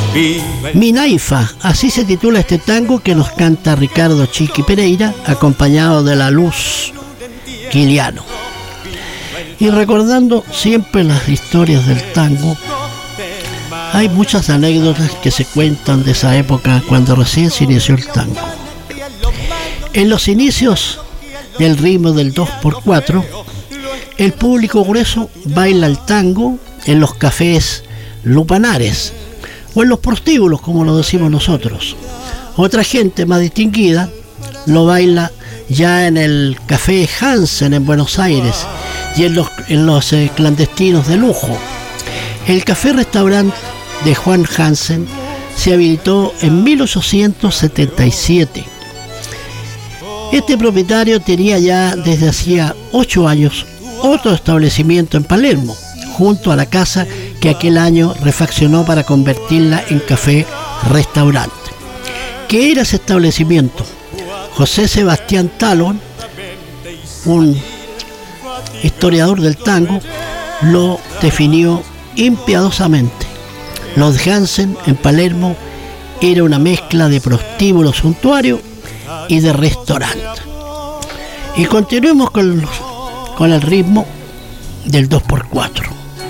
Minaifa, así se titula este tango que nos canta Ricardo Chiqui Pereira, acompañado de la Luz Quiliano. Y recordando siempre las historias del tango, hay muchas anécdotas que se cuentan de esa época cuando recién se inició el tango. En los inicios del ritmo del 2x4, el público grueso baila el tango en los cafés lupanares o en los prostíbulos, como lo decimos nosotros. Otra gente más distinguida lo baila ya en el Café Hansen en Buenos Aires y en los clandestinos de lujo. El café-restaurante de Juan Hansen se habilitó en 1877. Este propietario tenía ya desde hacía 8 años otro establecimiento en Palermo, junto a la casa que aquel año refaccionó para convertirla en café-restaurante. ¿Qué era ese establecimiento? José Sebastián Talon, un historiador del tango, lo definió impiadosamente. Los Hansen en Palermo era una mezcla de prostíbulo suntuario y de restaurante. Y continuemos con el ritmo del 2x4.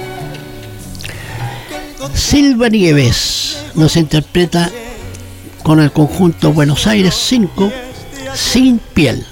Silva Nieves nos interpreta con el conjunto Buenos Aires 5, Sin Piel.